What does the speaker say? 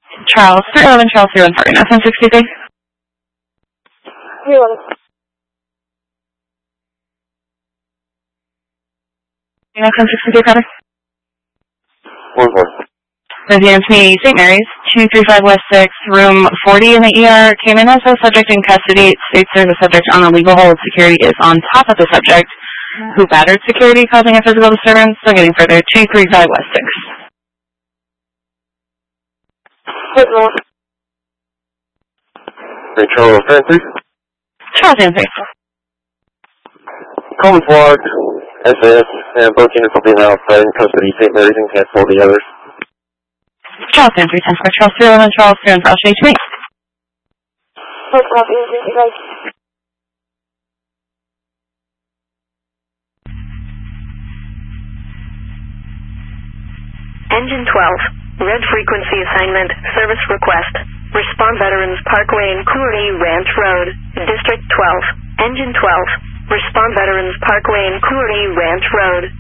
Charles 311, Charles 311, Parker, Nothing 63. 311. Nothing 63, Parker. 1-4. Resident Community St. Mary's, 235 West 6, room 40 in the ER, came in as a subject in custody. It states there the subject on a legal hold. Security is on top of the subject, who battered security, causing a physical disturbance. So getting further, 235 West 6. Charles Anthony. Charles Anthony. Common Squad, SAS, and both units will be now in custody. St. Mary's and cancel the others. Charles Anthony, 10 Square, Charles 311, Charles 311, Charles H. Me. Engine 12, red frequency assignment, service request. Respond Veterans Parkway and Cooley Ranch Road, District 12. Engine 12, respond Veterans Parkway and Cooley Ranch Road.